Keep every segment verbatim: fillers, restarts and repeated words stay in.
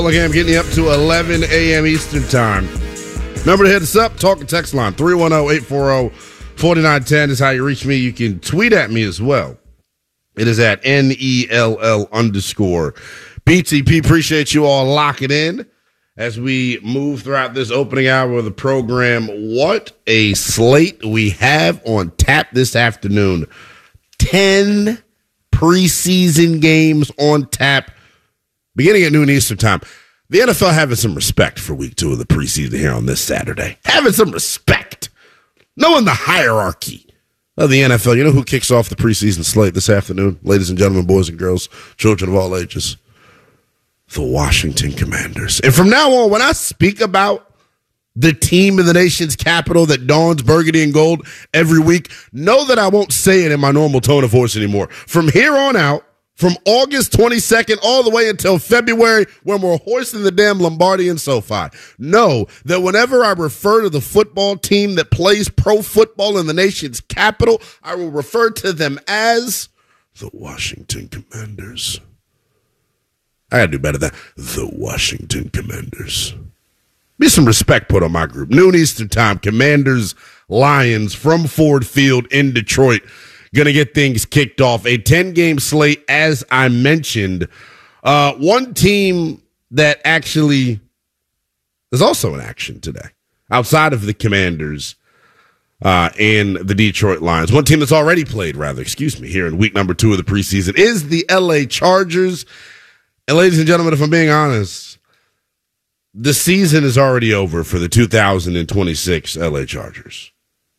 Again, I'm getting you up to eleven a.m. Eastern Time. Remember to hit us up. Talk and text line three one zero, eight four zero, four nine one zero is how you reach me. You can tweet at me as well. It is at N E L L underscore B T P. Appreciate you all locking in as we move throughout this opening hour of the program. What a slate we have on tap this afternoon. ten preseason games on tap beginning at noon Eastern Time. The N F L having some respect for week two of the preseason here on this Saturday. Having some respect. Knowing the hierarchy of the N F L. You know who kicks off the preseason slate this afternoon? Ladies and gentlemen, boys and girls, children of all ages. The Washington Commanders. And from now on, when I speak about the team in the nation's capital that dons burgundy and gold every week, know that I won't say it in my normal tone of voice anymore. From here on out, from August twenty-second all the way until February, when we're hoisting the damn Lombardi and SoFi, know that whenever I refer to the football team that plays pro football in the nation's capital, I will refer to them as the Washington Commanders. I gotta do better than that. The Washington Commanders. Be some respect put on my group. Noon Eastern Time, Commanders, Lions from Ford Field in Detroit. Going to get things kicked off. A ten-game slate, as I mentioned. Uh, one team that actually is also in action today, outside of the Commanders uh, and the Detroit Lions. One team that's already played, rather, excuse me, here in week number two of the preseason is the L A Chargers. And ladies and gentlemen, if I'm being honest, the season is already over for the two thousand twenty-six L A Chargers.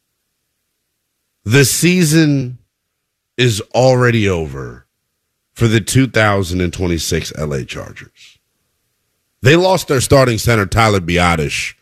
The season is already over for the two thousand twenty-six L A Chargers. They lost their starting center, Tyler Biadasz,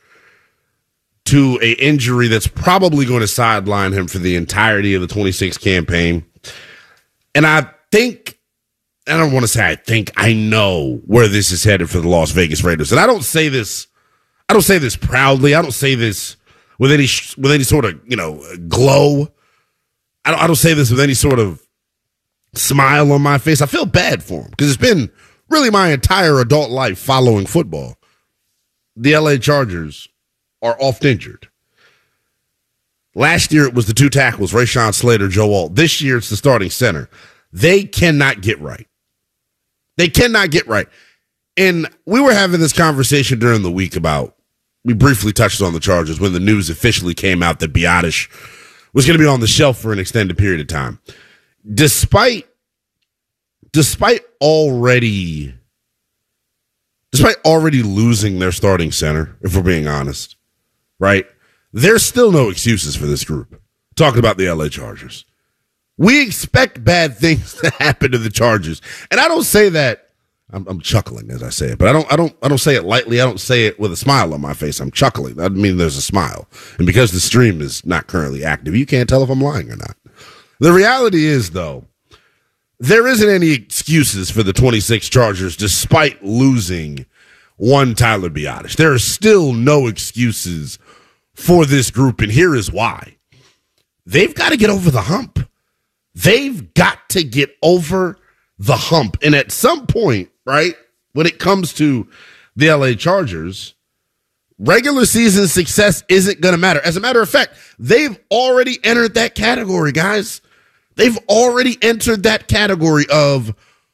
to an injury that's probably going to sideline him for the entirety of the twenty-six campaign. And I think, I don't want to say I think, I know where this is headed for the Las Vegas Raiders. And I don't say this, I don't say this proudly. I don't say this with any, with any sort of, you know, glow. I don't, I don't say this with any sort of smile on my face. I feel bad for him because it's been really my entire adult life following football. The L A Chargers are oft injured. Last year it was the two tackles, Rashawn Slater, Joe Alt. This year it's the starting center. They cannot get right. They cannot get right. And we were having this conversation during the week about, we briefly touched on the Chargers when the news officially came out that Biadasz was going to be on the shelf for an extended period of time. Despite, despite already, despite already losing their starting center, if we're being honest, right? There's still no excuses for this group. Talking about the L A Chargers. We expect bad things to happen to the Chargers. And I don't say that, I'm, I'm chuckling as I say it, but I don't, I don't, I don't say it lightly. I don't say it with a smile on my face. I'm chuckling. That means there's a smile. And because the stream is not currently active, you can't tell if I'm lying or not. The reality is, though, there isn't any excuses for the twenty-six Chargers despite losing one Tyler Biadasz. There are still no excuses for this group, and here is why. They've got to get over the hump. They've got to get over the hump. And at some point, right, when it comes to the L A Chargers, regular season success isn't going to matter. As a matter of fact, they've already entered that category, guys. They've already entered that category of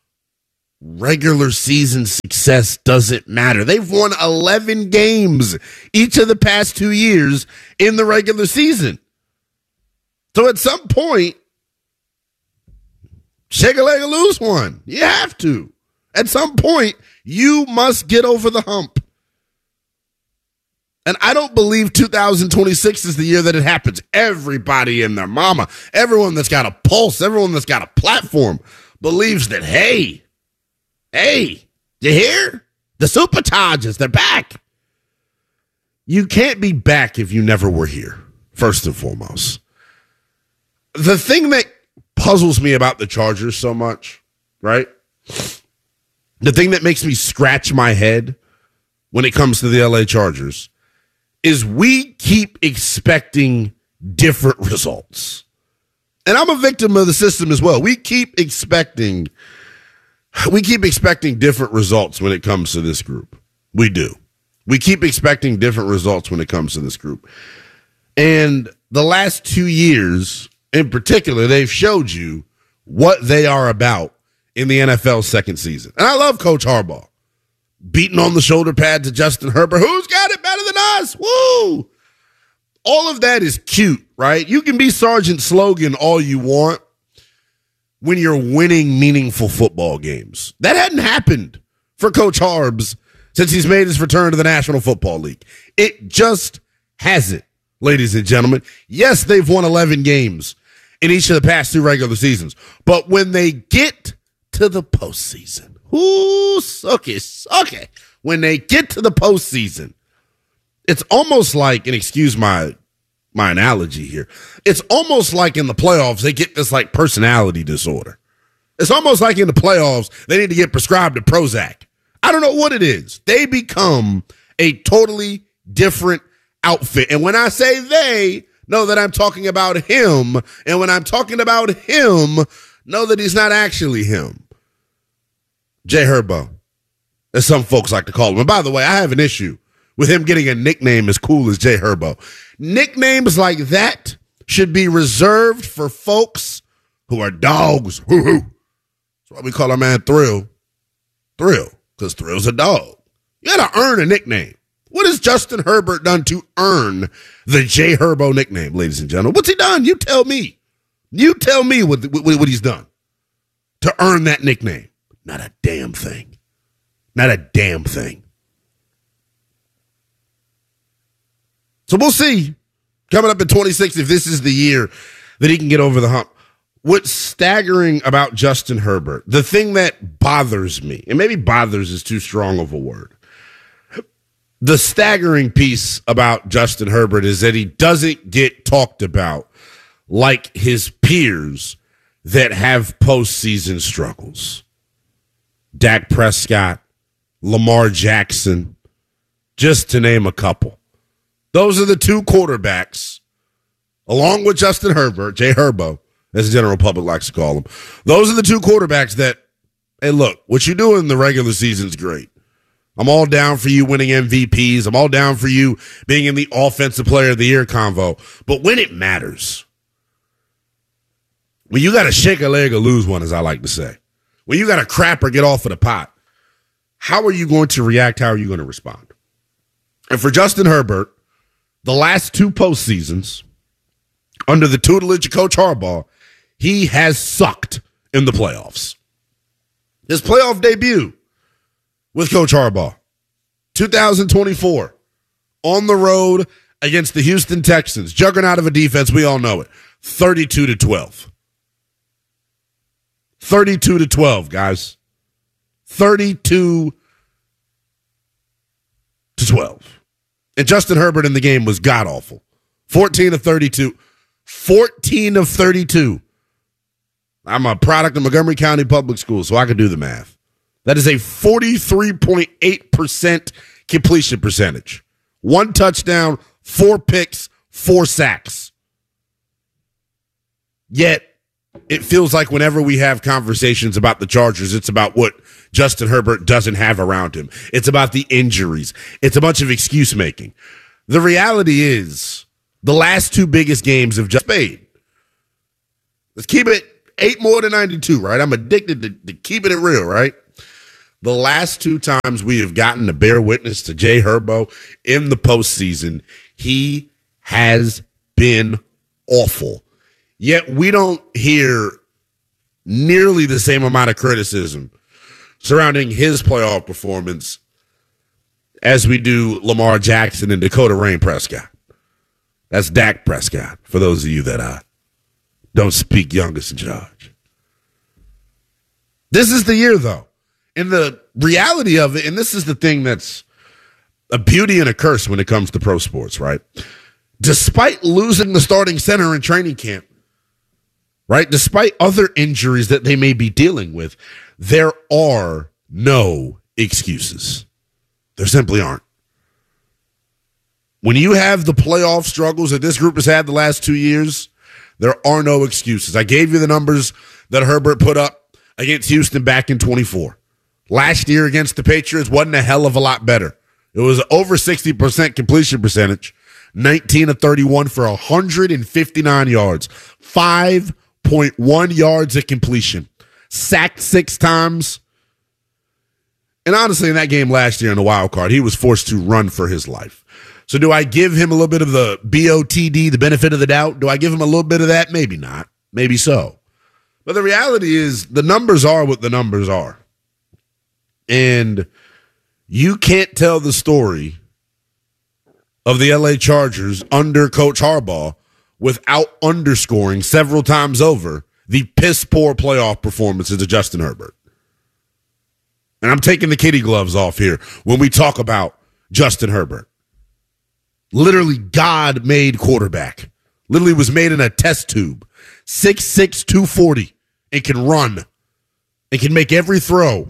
regular season success doesn't matter. They've won eleven games each of the past two years in the regular season. So at some point, shake a leg and lose one. You have to. At some point, you must get over the hump. And I don't believe two thousand twenty-six is the year that it happens. Everybody and their mama, everyone that's got a pulse, everyone that's got a platform believes that, hey, hey, you hear? The Super Chargers, they're back. You can't be back if you never were here, first and foremost. The thing that puzzles me about the Chargers so much, right? The thing that makes me scratch my head when it comes to the L A Chargers is we keep expecting different results. And I'm a victim of the system as well. We keep expecting We keep expecting different results when it comes to this group. We do. We keep expecting different results when it comes to this group. And the last two years, in particular, they've showed you what they are about in the N F L's second season. And I love Coach Harbaugh. Beating on the shoulder pad to Justin Herbert. Who's got it better than us? Woo! All of that is cute, right? You can be Sergeant Slogan all you want when you're winning meaningful football games. That hadn't happened for Coach Harbs since he's made his return to the National Football League. It just hasn't, ladies and gentlemen. Yes, they've won eleven games in each of the past two regular seasons. But when they get to the postseason, ooh, suck it, suck it. When they get to the postseason, it's almost like, and excuse my my analogy here, it's almost like in the playoffs, they get this like personality disorder. It's almost like in the playoffs, they need to get prescribed a Prozac. I don't know what it is. They become a totally different outfit. And when I say they, know that I'm talking about him. And when I'm talking about him, know that he's not actually him. Jay Herbo, as some folks like to call him. And by the way, I have an issue with him getting a nickname as cool as Jay Herbo. Nicknames like that should be reserved for folks who are dogs. That's why we call our man Thrill. Thrill, because Thrill's a dog. You got to earn a nickname. What has Justin Herbert done to earn the Jay Herbo nickname, ladies and gentlemen? What's he done? You tell me. You tell me what, what, what he's done to earn that nickname. Not a damn thing. Not a damn thing. So we'll see coming up in twenty-six if this is the year that he can get over the hump. What's staggering about Justin Herbert, the thing that bothers me, and maybe bothers is too strong of a word, the staggering piece about Justin Herbert is that he doesn't get talked about like his peers that have postseason struggles. Dak Prescott, Lamar Jackson, just to name a couple. Those are the two quarterbacks, along with Justin Herbert, Jay Herbo, as the general public likes to call him. Those are the two quarterbacks that, hey, look, what you do in the regular season is great. I'm all down for you winning M V Ps. I'm all down for you being in the Offensive Player of the Year convo. But when it matters, when you got to shake a leg or lose one, as I like to say, when you got to crap or get off of the pot, how are you going to react? How are you going to respond? And for Justin Herbert, the last two postseasons, under the tutelage of Coach Harbaugh, he has sucked in the playoffs. His playoff debut with Coach Harbaugh, two thousand twenty-four, on the road against the Houston Texans, juggernaut of a defense, we all know it, thirty-two to twelve. thirty-two to twelve, guys. thirty-two to twelve. And Justin Herbert in the game was god-awful. fourteen of thirty-two. fourteen of thirty-two. I'm a product of Montgomery County Public Schools, so I can do the math. That is a forty-three point eight percent completion percentage. One touchdown, four picks, four sacks. Yet, it feels like whenever we have conversations about the Chargers, it's about what Justin Herbert doesn't have around him. It's about the injuries. It's a bunch of excuse making. The reality is, the last two biggest games have just paid. Let's keep it eight more than ninety-two, right? I'm addicted to, to keeping it real, right? The last two times we have gotten to bear witness to Jay Herbo in the postseason, he has been awful. Yet we don't hear nearly the same amount of criticism surrounding his playoff performance as we do Lamar Jackson and Dakota Rain Prescott. That's Dak Prescott, for those of you that uh, don't speak youngest in charge. This is the year, though. And the reality of it, and this is the thing that's a beauty and a curse when it comes to pro sports, right? Despite losing the starting center in training camp, right? Despite other injuries that they may be dealing with, there are no excuses. There simply aren't. When you have the playoff struggles that this group has had the last two years, there are no excuses. I gave you the numbers that Herbert put up against Houston back in twenty-four. Last year against the Patriots wasn't a hell of a lot better. It was over sixty percent completion percentage, nineteen of thirty-one for one hundred fifty-nine yards, five point one yards of completion, sacked six times. And honestly, in that game last year in the wild card, he was forced to run for his life. So do I give him a little bit of the B O T D, the benefit of the doubt? Do I give him a little bit of that? Maybe not. Maybe so. But the reality is the numbers are what the numbers are. And you can't tell the story of the L A Chargers under Coach Harbaugh without underscoring several times over the piss-poor playoff performances of Justin Herbert. And I'm taking the kitty gloves off here when we talk about Justin Herbert. Literally God-made quarterback. Literally was made in a test tube. six six, two forty, and can run. And can make every throw.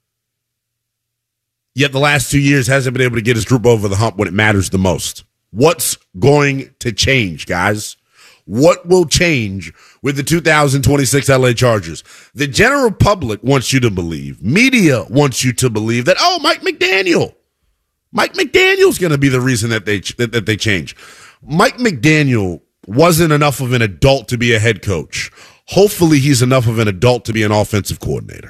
Yet the last two years hasn't been able to get his group over the hump when it matters the most. What's going to change, guys? What will change with the two thousand twenty-six L A Chargers? The general public wants you to believe. Media wants you to believe that, oh, Mike McDaniel. Mike McDaniel's going to be the reason that they that, that they change. Mike McDaniel wasn't enough of an adult to be a head coach. Hopefully he's enough of an adult to be an offensive coordinator.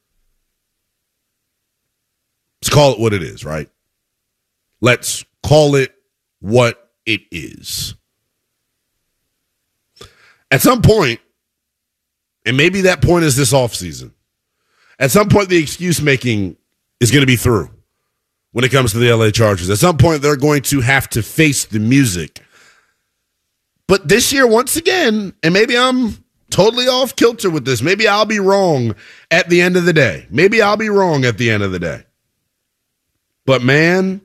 Let's call it what it is, right? Let's call it what it is. At some point, and maybe that point is this offseason, at some point the excuse making is going to be through when it comes to the L A Chargers. At some point they're going to have to face the music. But this year, once again, and maybe I'm totally off kilter with this, maybe I'll be wrong at the end of the day. Maybe I'll be wrong at the end of the day. But man,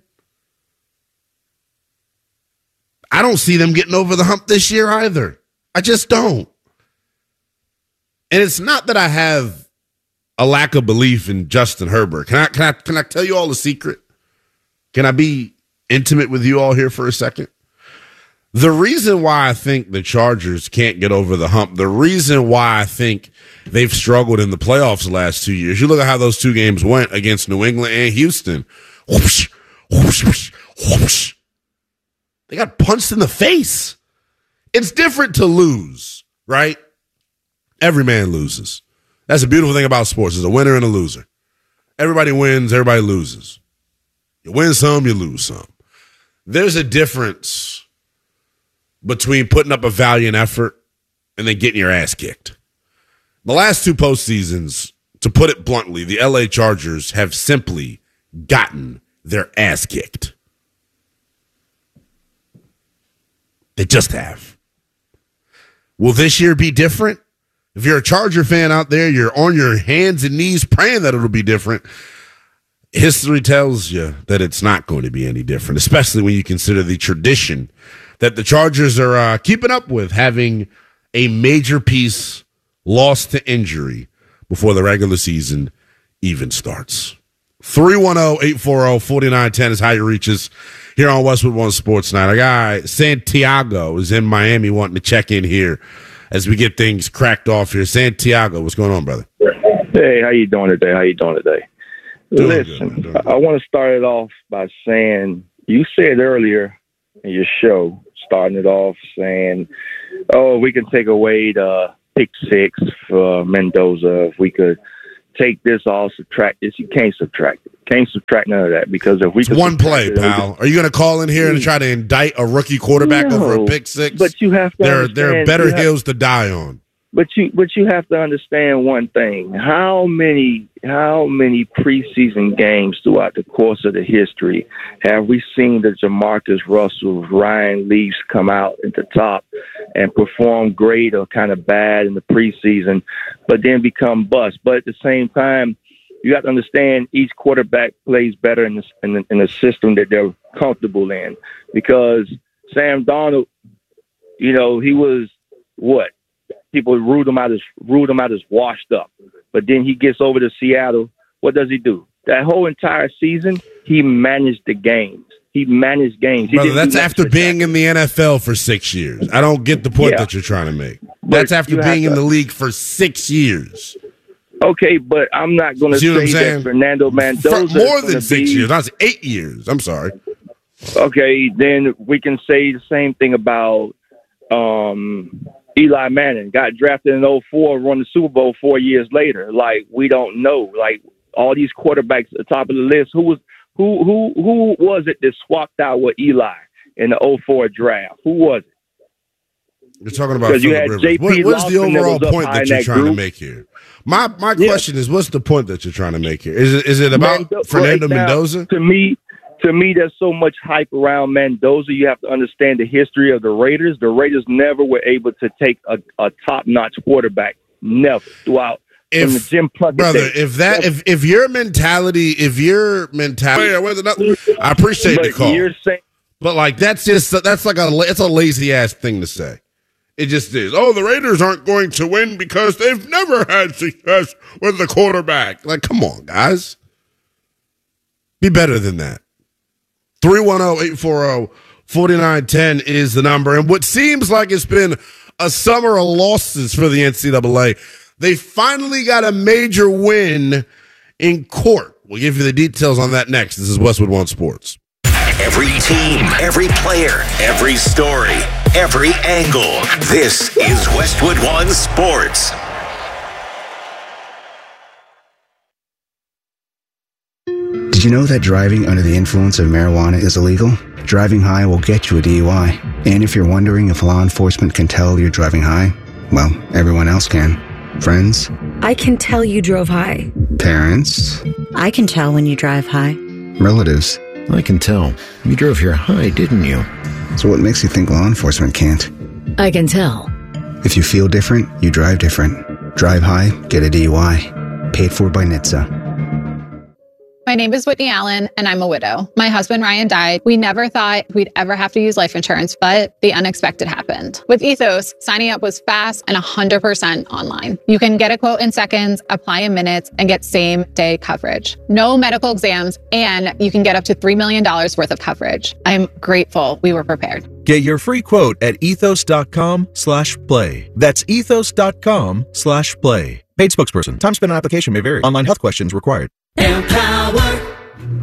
I don't see them getting over the hump this year either. I just don't. And it's not that I have a lack of belief in Justin Herbert. Can I, can I, can I tell you all a secret? Can I be intimate with you all here for a second? The reason why I think the Chargers can't get over the hump, the reason why I think they've struggled in the playoffs the last two years, you look at how those two games went against New England and Houston. Whoosh, whoosh, whoosh, whoosh. They got punched in the face. It's different to lose, right? Every man loses. That's the beautiful thing about sports. There's a winner and a loser. Everybody wins, everybody loses. You win some, you lose some. There's a difference between putting up a valiant effort and then getting your ass kicked. The last two postseasons, to put it bluntly, the L A Chargers have simply gotten their ass kicked. They just have. Will this year be different? If you're a Charger fan out there, you're on your hands and knees praying that it'll be different. History tells you that it's not going to be any different, especially when you consider the tradition that the Chargers are uh, keeping up with, having a major piece lost to injury before the regular season even starts. three one zero, eight four zero, four nine one zero is how you reach us here on Westwood One Sports Night. Our guy Santiago is in Miami wanting to check in here as we get things cracked off here. Santiago, what's going on, brother? Hey, how you doing today? How you doing today? Doing Listen, good, doing good. I want to start it off by saying, you said earlier in your show, starting it off saying, oh, we can take away the pick six for Mendoza. If we could take this off, subtract this. You can't subtract it. Can't subtract none of that, because if we It's one play, it, pal. Are you going to call in here and try to indict a rookie quarterback no, over a pick six? But you have to There, there are better hills to die on. But you, but you have to understand one thing: how many, how many preseason games throughout the course of the history have we seen the Jamarcus Russell, Ryan Leafs come out at the top and perform great or kind of bad in the preseason, but then become bust? But at the same time, you have to understand each quarterback plays better in the, in the, in the system that they're comfortable in. Because Sam Darnold, you know, he was what? People ruled him out as ruled him out as washed up, but then he gets over to Seattle. What does he do? That whole entire season, he managed the games. He managed games. He Brother, that's after being in the N F L for six years. I don't get the point yeah. that you're trying to make. That's But after being in the league for six years. Okay, but I'm not going to say that Fernando Mendoza For more than is six be, years. That's eight years. I'm sorry. Okay, then we can say the same thing about um, Eli Manning. Got drafted in oh four, won the Super Bowl four years later. Like, we don't know. Like, all these quarterbacks at the top of the list, who was who who who was it that swapped out with Eli in the oh four draft? Who was it? You're talking about you had J P what, what's the overall point that you're that trying group. to make here? My my yeah. question is, what's the point that you're trying to make here? Is it is it about Mendo- Fernando right now, Mendoza? To me, to me, there's so much hype around Mendoza. You have to understand the history of the Raiders. The Raiders never were able to take a, a top-notch quarterback. Never throughout. If, the Jim brother, days. if that if if your mentality, if your mentality, I appreciate but the call. You're saying, but like that's just that's like a it's a lazy ass thing to say. It just is. Oh, the Raiders aren't going to win because they've never had success with the quarterback. Like, come on, guys. Be better than that. three one zero, eight four zero, four nine one zero is the number. And what seems like it's been a summer of losses for the N C double A, they finally got a major win in court. We'll give you the details on that next. This is Westwood One Sports. Every team, every player, every story, every angle. This is Westwood One Sports. Did you know that driving under the influence of marijuana is illegal? Driving high will get you a D U I. And if you're wondering if law enforcement can tell you're driving high, well, everyone else can. Friends? I can tell you drove high. Parents? I can tell when you drive high. Relatives? I can tell. You drove here high, didn't you? So what makes you think law enforcement can't? I can tell. If you feel different, you drive different. Drive high, get a D U I. Paid for by N H T S A. My name is Whitney Allen, and I'm a widow. My husband, Ryan, died. We never thought we'd ever have to use life insurance, but the unexpected happened. With Ethos, signing up was fast and one hundred percent online. You can get a quote in seconds, apply in minutes, and get same-day coverage. No medical exams, and you can get up to three million dollars worth of coverage. I'm grateful we were prepared. Get your free quote at ethos.com slash play. That's ethos.com slash play. Paid spokesperson. Time spent on application may vary. Online health questions required. Empower.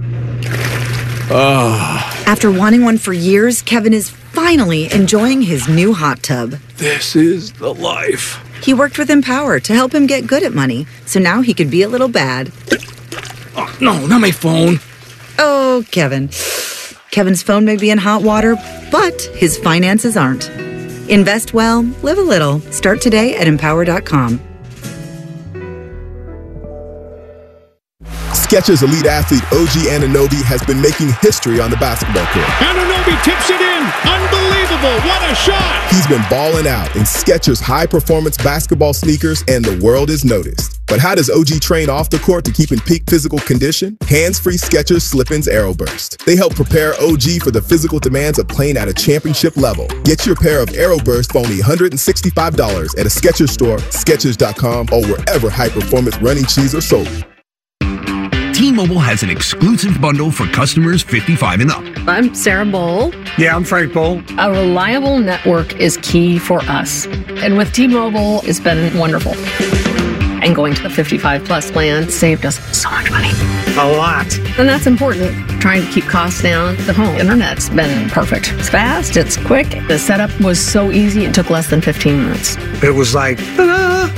Oh. After wanting one for years, Kevin is finally enjoying his new hot tub. This is the life. He worked with Empower to help him get good at money, so now he could be a little bad. Oh, no, not my phone. Oh, Kevin. Kevin's phone may be in hot water, but his finances aren't. Invest well, live a little. Start today at empower dot com. Skechers elite athlete O G Anunoby has been making history on the basketball court. Anunoby tips it in. Unbelievable. What a shot. He's been balling out in Skechers high-performance basketball sneakers, and the world is noticed. But how does O G train off the court to keep in peak physical condition? Hands-free Skechers Slip-ins Aeroburst. They help prepare O G for the physical demands of playing at a championship level. Get your pair of Aeroburst for only one hundred sixty-five dollars at a Skechers store, Skechers dot com, or wherever high-performance running shoes are sold. T-Mobile has an exclusive bundle for customers fifty-five and up. I'm Sarah Bowl. Yeah, I'm Frank Bowl. A reliable network is key for us. And with T-Mobile, it's been wonderful. And going to the fifty-five plus plan saved us so much money. A lot. And that's important. Trying to keep costs down. The home internet's been perfect. It's fast, it's quick. The setup was so easy, it took less than fifteen minutes. It was like, ah.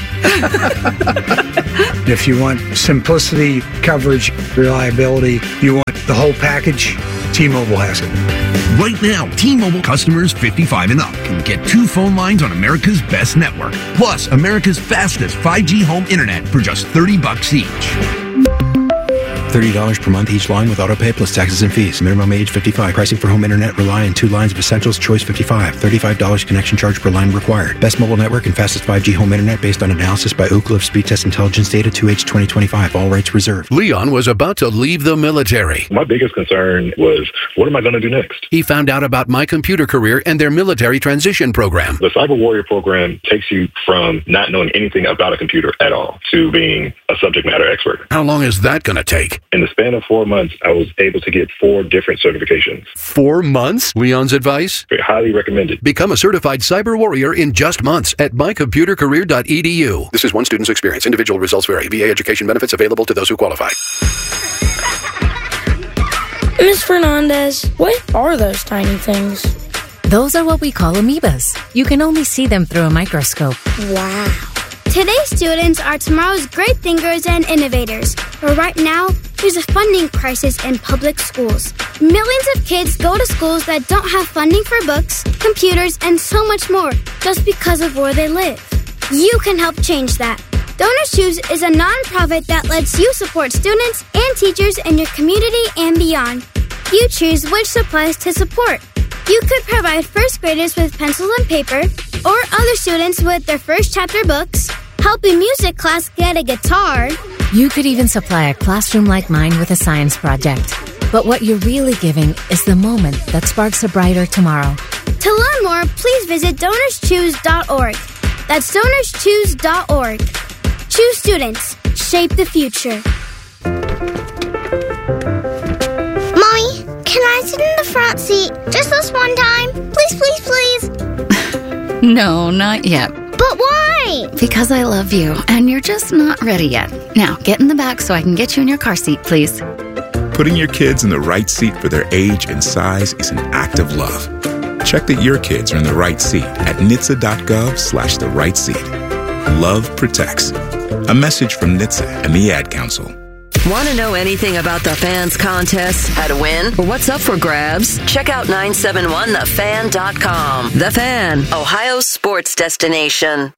If you want simplicity, coverage, reliability, you want the whole package, T-Mobile has it. Right now, T-Mobile customers fifty-five and up can get two phone lines on America's best network, plus America's fastest five G home internet for just thirty bucks each. thirty dollars per month each line with autopay plus taxes and fees. Minimum age fifty-five. Pricing for home internet rely on two lines of essentials. Choice fifty-five. thirty-five dollars connection charge per line required. Best mobile network and fastest five G home internet based on analysis by Oak Cliff Speed Test Intelligence Data two H twenty twenty-five. All rights reserved. Leon was about to leave the military. My biggest concern was, what am I going to do next? He found out about My Computer Career and their military transition program. The Cyber Warrior program takes you from not knowing anything about a computer at all to being a subject matter expert. How long is that going to take? week. In the span of four months, I was able to get four different certifications. Four months? Leon's advice? Highly recommended. Become a certified cyber warrior in just months at my computer career dot e d u. This is one student's experience. Individual results vary. V A education benefits available to those who qualify. Miz Fernandez, what are those tiny things? Those are what we call amoebas. You can only see them through a microscope. Wow. Today's students are tomorrow's great thinkers and innovators. But right now, there's a funding crisis in public schools. Millions of kids go to schools that don't have funding for books, computers, and so much more just because of where they live. You can help change that. Donors Choose is a nonprofit that lets you support students and teachers in your community and beyond. You choose which supplies to support. You could provide first graders with pencils and paper, or other students with their first chapter books, help a music class get a guitar. You could even supply a classroom like mine with a science project. But what you're really giving is the moment that sparks a brighter tomorrow. To learn more, please visit donors choose dot org. That's donors choose dot org. Choose students. Shape the future. Mommy, can I sit in the front seat just this one time? Please, please, please. No, not yet. But why? Because I love you, and you're just not ready yet. Now, get in the back so I can get you in your car seat, please. Putting your kids in the right seat for their age and size is an act of love. Check that your kids are in the right seat at N H T S A dot gov slash the right seat. Love protects. A message from N H T S A and the Ad Council. Want to know anything about the Fans contest, how to win, or what's up for grabs? Check out nine seven one the fan dot com. The Fan, Ohio's sports destination.